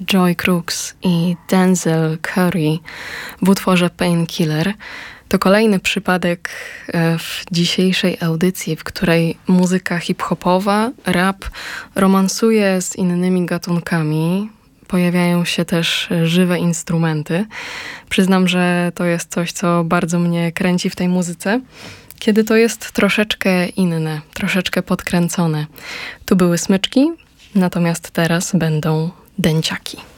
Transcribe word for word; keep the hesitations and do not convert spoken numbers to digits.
Joy Crooks i Denzel Curry w utworze Painkiller. To kolejny przypadek w dzisiejszej audycji, w której muzyka hip-hopowa, rap romansuje z innymi gatunkami. Pojawiają się też żywe instrumenty. Przyznam, że to jest coś, co bardzo mnie kręci w tej muzyce, kiedy to jest troszeczkę inne, troszeczkę podkręcone. Tu były smyczki, natomiast teraz będą dęciaki.